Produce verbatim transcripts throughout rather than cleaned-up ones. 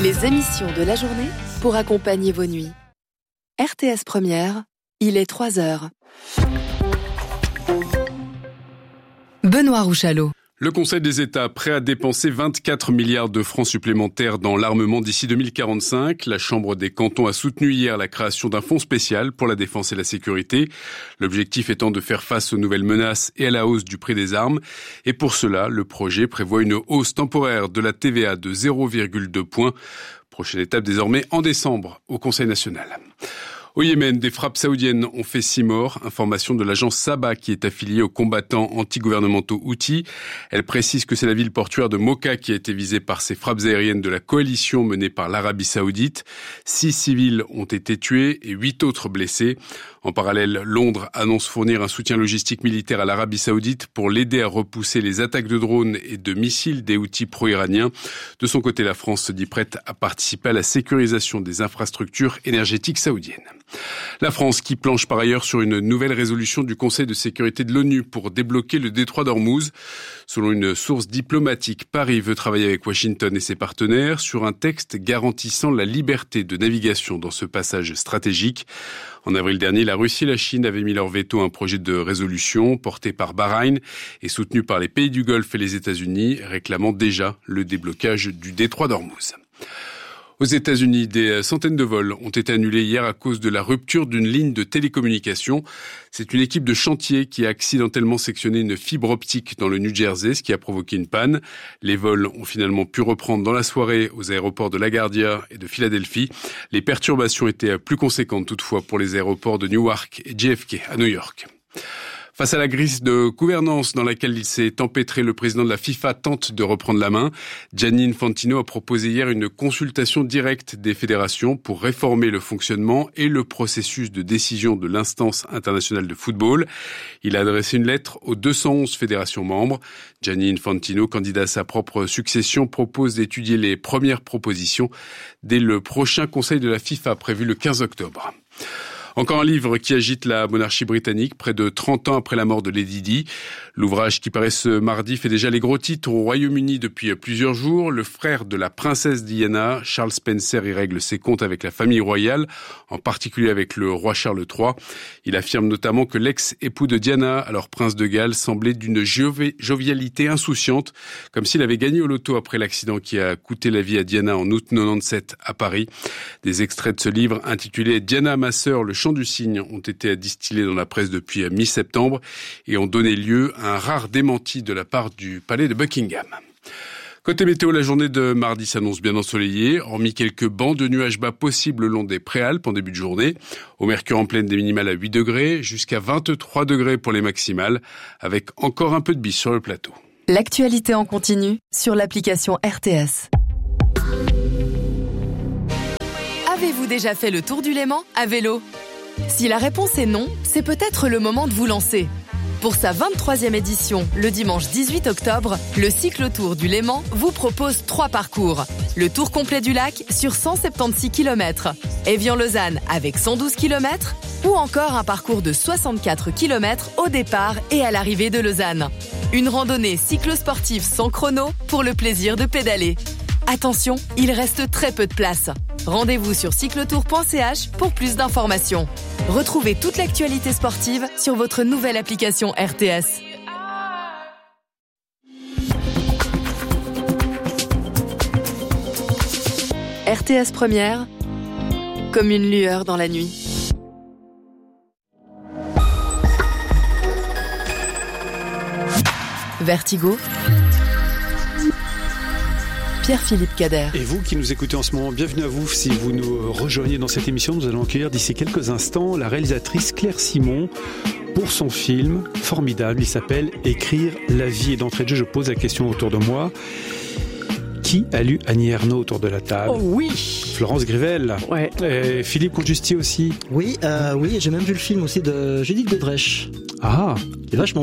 Les émissions de la journée pour accompagner vos nuits. R T S Première, il est trois heures. Benoît Rouchalot. Le Conseil des États prêt à dépenser vingt-quatre milliards de francs supplémentaires dans l'armement d'ici deux mille quarante-cinq. La Chambre des cantons a soutenu hier la création d'un fonds spécial pour la défense et la sécurité. L'objectif étant de faire face aux nouvelles menaces et à la hausse du prix des armes. Et pour cela, le projet prévoit une hausse temporaire de la T V A de zéro virgule deux points. Prochaine étape désormais en décembre au Conseil national. Au Yémen, des frappes saoudiennes ont fait six morts. Information de l'agence Saba qui est affiliée aux combattants anti-gouvernementaux Houthis. Elle précise que c'est la ville portuaire de Mocha qui a été visée par ces frappes aériennes de la coalition menée par l'Arabie Saoudite. Six civils ont été tués et huit autres blessés. En parallèle, Londres annonce fournir un soutien logistique militaire à l'Arabie Saoudite pour l'aider à repousser les attaques de drones et de missiles des Houthis pro-iraniens. De son côté, la France se dit prête à participer à la sécurisation des infrastructures énergétiques saoudiennes. La France qui planche par ailleurs sur une nouvelle résolution du Conseil de sécurité de l'ONU pour débloquer le détroit d'Ormuz. Selon une source diplomatique, Paris veut travailler avec Washington et ses partenaires sur un texte garantissant la liberté de navigation dans ce passage stratégique. En avril dernier, la Russie et la Chine avaient mis leur veto à un projet de résolution porté par Bahreïn et soutenu par les pays du Golfe et les États-Unis, réclamant déjà le déblocage du détroit d'Ormuz. Aux États-Unis, des centaines de vols ont été annulés hier à cause de la rupture d'une ligne de télécommunication. C'est une équipe de chantier qui a accidentellement sectionné une fibre optique dans le New Jersey, ce qui a provoqué une panne. Les vols ont finalement pu reprendre dans la soirée aux aéroports de LaGuardia et de Philadelphie. Les perturbations étaient plus conséquentes toutefois pour les aéroports de Newark et J F K à New York. Face à la crise de gouvernance dans laquelle il s'est empêtré, le président de la FIFA tente de reprendre la main. Gianni Infantino a proposé hier une consultation directe des fédérations pour réformer le fonctionnement et le processus de décision de l'instance internationale de football. Il a adressé une lettre aux deux cent onze fédérations membres. Gianni Infantino, candidat à sa propre succession, propose d'étudier les premières propositions dès le prochain Conseil de la FIFA prévu le quinze octobre. Encore un livre qui agite la monarchie britannique, près de trente ans après la mort de Lady Di. L'ouvrage qui paraît ce mardi fait déjà les gros titres au Royaume-Uni depuis plusieurs jours. Le frère de la princesse Diana, Charles Spencer, y règle ses comptes avec la famille royale, en particulier avec le roi Charles trois. Il affirme notamment que l'ex-époux de Diana, alors prince de Galles, semblait d'une jovi- jovialité insouciante, comme s'il avait gagné au loto après l'accident qui a coûté la vie à Diana en août quatre-vingt-dix-sept à Paris. Des extraits de ce livre intitulé « Diana, ma sœur, le chant du cygne » ont été distillés dans la presse depuis mi-septembre et ont donné lieu à un rare démenti de la part du palais de Buckingham. Côté météo, la journée de mardi s'annonce bien ensoleillée, hormis quelques bancs de nuages bas possibles le long des Préalpes en début de journée. Au mercure en pleine, des minimales à huit degrés, jusqu'à vingt-trois degrés pour les maximales, avec encore un peu de bise sur le plateau. L'actualité en continu sur l'application R T S. Avez-vous déjà fait le tour du Léman à vélo ? Si la réponse est non, c'est peut-être le moment de vous lancer. Pour sa vingt-troisième édition, le dimanche dix-huit octobre, le cyclotour du Léman vous propose trois parcours. Le tour complet du lac sur cent soixante-seize kilomètres, Évian-Lausanne avec cent douze kilomètres, ou encore un parcours de soixante-quatre kilomètres au départ et à l'arrivée de Lausanne. Une randonnée cyclosportive sans chrono pour le plaisir de pédaler. Attention, il reste très peu de place. Rendez-vous sur cyclotour point c h pour plus d'informations. Retrouvez toute l'actualité sportive sur votre nouvelle application R T S. R T S Première, comme une lueur dans la nuit. Vertigo, Pierre-Philippe Cader. Et vous qui nous écoutez en ce moment, bienvenue à vous. Si vous nous rejoignez dans cette émission, nous allons accueillir d'ici quelques instants la réalisatrice Claire Simon pour son film formidable. Il s'appelle « Écrire la vie ». Et d'entrée de jeu, je pose la question autour de moi. Qui a lu Annie Ernaux autour de la table ? Oh oui. Florence Grivel. Ouais. Et Philippe Conjustier aussi. Oui, euh, oui, j'ai même vu le film aussi de Judith Godrèche. Ah. C'est vachement bien.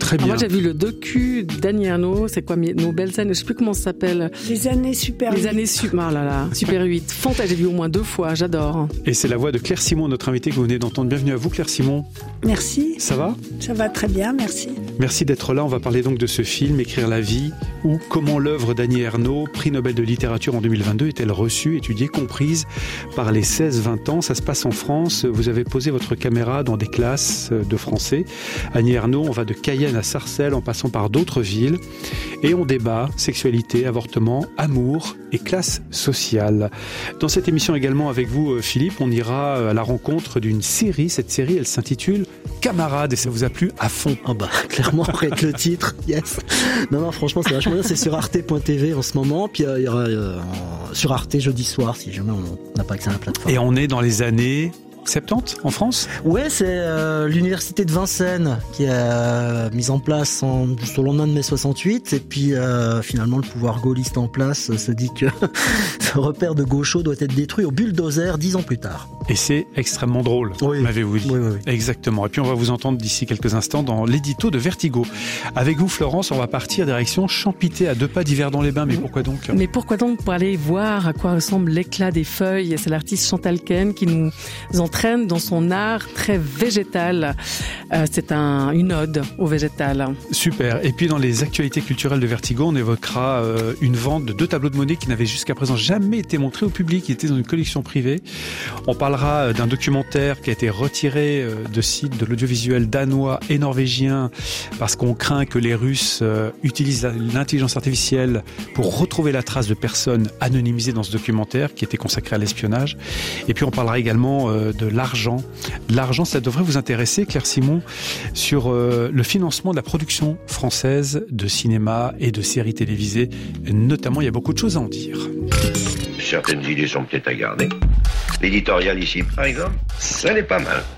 Très bien. Alors moi, j'ai vu le docu d'Annie Ernaux, c'est quoi, Nos belles années, je sais plus comment ça s'appelle. Les années super Les huit. années super, oh là là, super huit. Fantastique, j'ai vu au moins deux fois, j'adore. Et c'est la voix de Claire Simon, notre invitée que vous venez d'entendre. Bienvenue à vous, Claire Simon. Merci. Ça va ? Ça va très bien, merci. Merci d'être là. On va parler donc de ce film, Écrire la vie, ou comment l'œuvre d'Annie Ernaux, prix Nobel de littérature en deux mille vingt-deux, est-elle reçue, étudiée, comprise par les seize vingt ans. Ça se passe en France. Vous avez posé votre caméra dans des classes de français. Annie Ernaux, on va de Cayenne à Sarcelles en passant par d'autres villes. Et on débat sexualité, avortement, amour et classe sociale. Dans cette émission également avec vous, Philippe, on ira à la rencontre d'une série. Cette série, elle s'intitule Camarades et ça vous a plu à fond. Ah bah clairement, avec le titre, yes. Non non, franchement c'est vachement bien, c'est sur arte point t v en ce moment, puis euh, il y aura euh, sur Arte jeudi soir si jamais on n'a pas accès à la plateforme. Et on est dans les années soixante-dix en France ? Ouais, c'est euh, l'université de Vincennes qui a mise en place en, juste au lendemain de mai soixante-huit, et puis euh, finalement le pouvoir gaulliste en place se dit que ce repère de gauchos doit être détruit au bulldozer dix ans plus tard. Et c'est extrêmement drôle, oui. m'avez-vous dit. Oui, oui, oui. Exactement. Et puis on va vous entendre d'ici quelques instants dans l'édito de Vertigo. Avec vous, Florence, on va partir direction Champité à deux pas d'Yverdon-les-Bains. Mais pourquoi donc ? Mais pourquoi donc pour aller voir à quoi ressemble l'éclat des feuilles ? C'est l'artiste Chantal Ken qui nous entraîne dans son art très végétal. Euh, c'est un, une ode au végétal. Super. Et puis dans les actualités culturelles de Vertigo, on évoquera euh, une vente de deux tableaux de monnaie qui n'avaient jusqu'à présent jamais été montrés au public, qui étaient dans une collection privée. On parlera d'un documentaire qui a été retiré euh, de sites de l'audiovisuel danois et norvégien parce qu'on craint que les Russes euh, utilisent l'intelligence artificielle pour retrouver la trace de personnes anonymisées dans ce documentaire qui était consacré à l'espionnage. Et puis on parlera également euh, de l'argent. L'argent, ça devrait vous intéresser, Claire Simon, sur euh, le financement de la production française de cinéma et de séries télévisées. Notamment, il y a beaucoup de choses à en dire. Certaines idées sont peut-être à garder. L'éditorial ici, par exemple, ça n'est pas mal.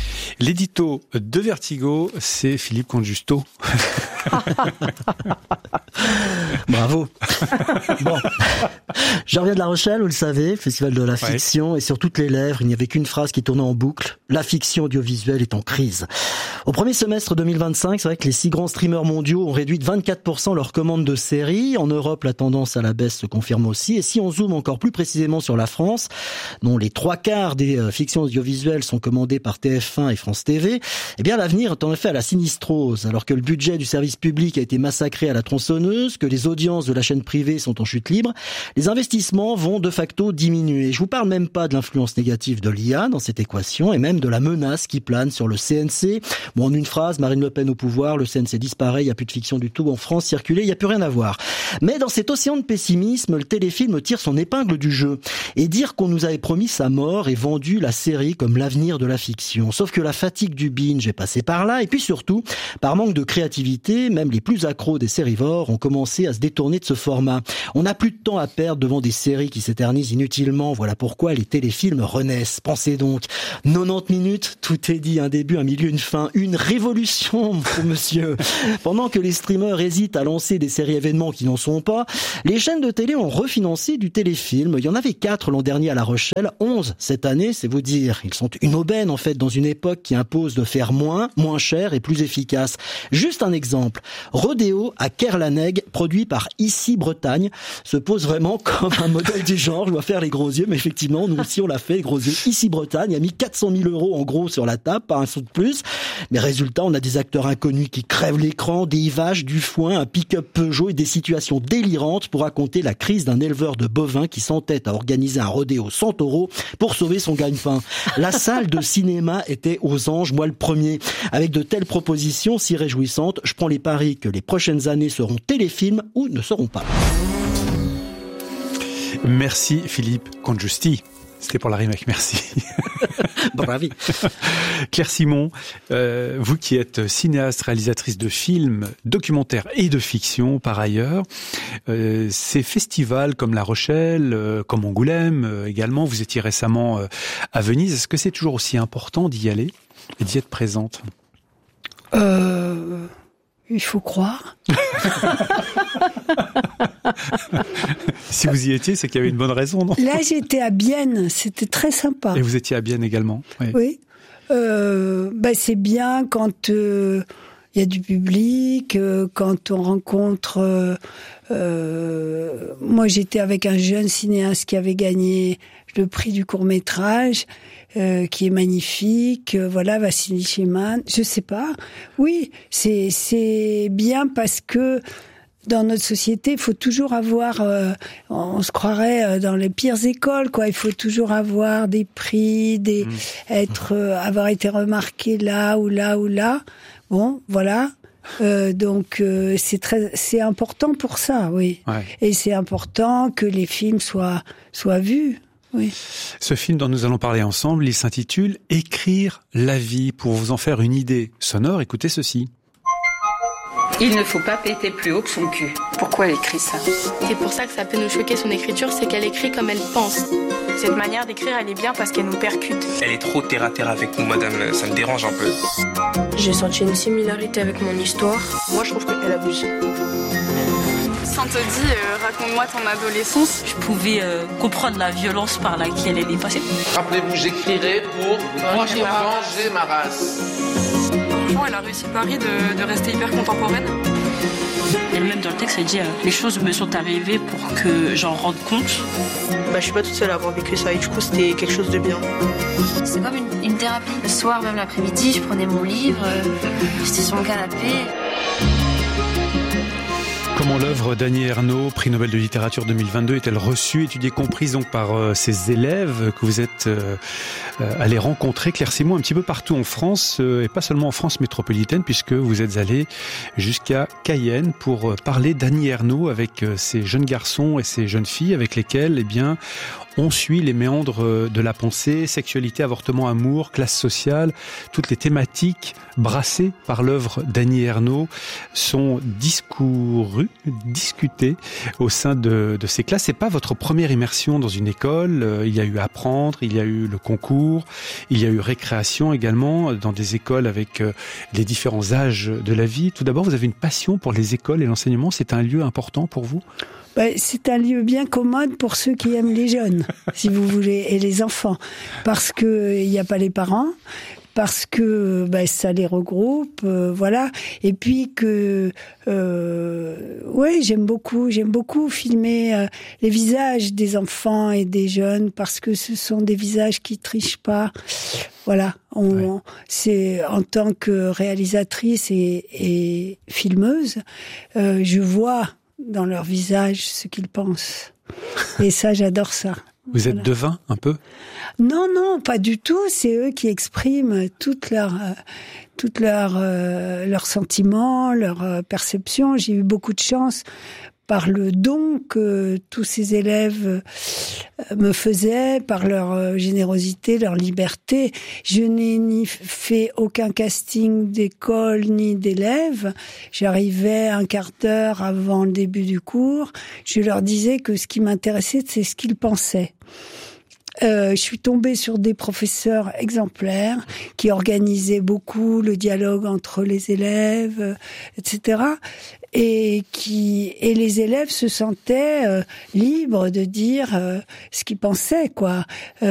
L'édito de Vertigo, c'est Philippe Conjusto. Bravo. Bon, je reviens de La Rochelle, vous le savez, festival de la fiction, ouais. Et sur toutes les lèvres, il n'y avait qu'une phrase qui tournait en boucle. La fiction audiovisuelle est en crise. Au premier semestre deux mille vingt-cinq, c'est vrai que les six grands streamers mondiaux ont réduit de vingt-quatre pour cent leurs commandes de séries. En Europe, la tendance à la baisse se confirme aussi. Et si on zoome encore plus précisément sur la France, dont les trois quarts des euh, fictions audiovisuelles sont commandées par T F un et France T V, eh bien l'avenir est en effet à la sinistrose. Alors que le budget du service public a été massacré à la tronçonneuse, que les audiences de la chaîne privée sont en chute libre, les investissements vont de facto diminuer. Je vous parle même pas de l'influence négative de l'I A dans cette équation et même de la menace qui plane sur le C N C. Bon, en une phrase, Marine Le Pen au pouvoir, le C N C disparaît, il n'y a plus de fiction du tout en France, circuler, il n'y a plus rien à voir. Mais dans cet océan de pessimisme, le téléfilm tire son épingle du jeu. Et dire qu'on nous avait promis sa mort et vendu la série comme l'avenir de la fiction. Sauf que la fatigue du binge est passée par là, et puis surtout, par manque de créativité, même les plus accros des sérivores ont commencé à se détourner de ce format. On n'a plus de temps à perdre devant des séries qui s'éternisent inutilement, voilà pourquoi les téléfilms renaissent. Pensez donc, quatre-vingt-dix minutes, tout est dit, un début, un milieu, une fin, une révolution, monsieur. Pendant que les streamers hésitent à lancer des séries événements qui n'en sont pas, les chaînes de télé ont refinancé du téléfilm. Il y en avait quatre l'an dernier à La Rochelle, onze cette année, c'est vous dire. Ils sont une aubaine en fait dans une époque qui impose de faire moins, moins cher et plus efficace. Juste un exemple. Rodéo à Kerlaneg, produit par Ici Bretagne, se pose vraiment comme un modèle du genre. Je dois faire les gros yeux, mais effectivement, nous aussi on l'a fait, les gros yeux. Ici Bretagne a mis quatre cent mille euros en gros sur la table, pas un sou de plus. Mais résultat, on a des acteurs inconnus qui crèvent l'écran, des vaches, du foin, un pick-up Peugeot et des situations délirantes pour raconter la crise d'un éleveur de bovins qui s'entête à organiser un rodéo sans taureau pour sauver son gagne-pain. La salle de cinéma était aux anges, moi le premier. Avec de telles propositions si réjouissantes, je prends les paris que les prochaines années seront téléfilms ou ne seront pas. Merci Philippe Conjusti. C'était pour la rime avec merci. Bravo. Claire Simon, euh, vous qui êtes cinéaste, réalisatrice de films, documentaires et de fiction par ailleurs, euh, ces festivals comme La Rochelle, euh, comme Angoulême euh, également, vous étiez récemment euh, à Venise, est-ce que c'est toujours aussi important d'y aller et d'y être présente ? Euh... Il faut croire. Si vous y étiez, c'est qu'il y avait une bonne raison, non ? Là, j'étais à Bienne, c'était très sympa. Et vous étiez à Bienne également ? Oui. Oui. Euh, bah, c'est bien quand euh, il y a du public. Euh, quand on rencontre, euh, euh, moi j'étais avec un jeune cinéaste qui avait gagné le prix du court métrage, euh, qui est magnifique. Euh, voilà, Vassili Cheman. Je sais pas. Oui, c'est c'est bien parce que dans notre société, il faut toujours avoir, euh, on se croirait dans les pires écoles, quoi. Il faut toujours avoir des prix, des, mmh. être, euh, avoir été remarqué là ou là ou là. Bon, voilà. Euh, donc euh, c'est très, c'est important pour ça, oui. Ouais. Et c'est important que les films soient soient vus. Oui. Ce film dont nous allons parler ensemble, il s'intitule « Écrire la vie ». Pour vous en faire une idée sonore, écoutez ceci. Il ne faut pas péter plus haut que son cul. Pourquoi elle écrit ça ? C'est pour ça que ça peut nous choquer son écriture, c'est qu'elle écrit comme elle pense. Cette manière d'écrire, elle est bien parce qu'elle nous percute. Elle est trop terre à terre avec nous, madame, ça me dérange un peu. J'ai senti une similarité avec mon histoire. Moi, je trouve qu'elle abuse. Sainte-Odile, euh, raconte-moi ton adolescence. Je pouvais euh, comprendre la violence par laquelle elle est passée. Rappelez-vous, j'écrirai pour venger ma... ma race. Franchement, elle a réussi Paris de, de rester hyper contemporaine. Elle-même dans le texte, elle dit euh, les choses me sont arrivées pour que j'en rende compte. Bah, je suis pas toute seule à avoir vécu ça et du coup, c'était quelque chose de bien. C'est comme une, une thérapie. Le soir, même l'après-midi, je prenais mon livre, euh, j'étais sur mon canapé. Comment l'œuvre d'Annie Ernaux, prix Nobel de littérature deux mille vingt-deux, est-elle reçue, étudiée, comprise donc par euh, ces élèves que vous êtes euh, euh, allés rencontrer, Claire Simon, un petit peu partout en France, euh, et pas seulement en France métropolitaine, puisque vous êtes allés jusqu'à Cayenne pour euh, parler d'Annie Ernaux avec euh, ces jeunes garçons et ces jeunes filles avec lesquels, eh bien, on suit les méandres de la pensée, sexualité, avortement, amour, classe sociale. Toutes les thématiques brassées par l'œuvre d'Annie Ernaux sont discourues, discutées au sein de, de ces classes. C'est pas votre première immersion dans une école. Il y a eu apprendre, il y a eu le concours, il y a eu récréation également dans des écoles avec les différents âges de la vie. Tout d'abord, vous avez une passion pour les écoles et l'enseignement. C'est un lieu important pour vous ? Ben, c'est un lieu bien commode pour ceux qui aiment les jeunes, si vous voulez, et les enfants. Parce que il n'y a pas les parents, parce que ben, ça les regroupe, euh, voilà. Et puis que, euh, ouais, j'aime beaucoup, j'aime beaucoup filmer euh, les visages des enfants et des jeunes, parce que ce sont des visages qui trichent pas. Voilà, on, ouais. C'est en tant que réalisatrice et, et filmeuse, euh, je vois dans leur visage ce qu'ils pensent. Et ça, j'adore ça. Vous êtes voilà. Devin, un peu ? Non, non, pas du tout. C'est eux qui expriment toutes leurs, euh, toutes leurs, euh, leurs sentiments, leurs euh, perceptions. J'ai eu beaucoup de chance par le don que tous ces élèves me faisaient, par leur générosité, leur liberté. Je n'ai ni fait aucun casting d'école ni d'élèves. J'arrivais un quart d'heure avant le début du cours. Je leur disais que ce qui m'intéressait, c'est ce qu'ils pensaient. Euh, je suis tombée sur des professeurs exemplaires qui organisaient beaucoup le dialogue entre les élèves, euh, et cetera. Et qui et les élèves se sentaient euh, libres de dire euh, ce qu'ils pensaient, quoi. Euh,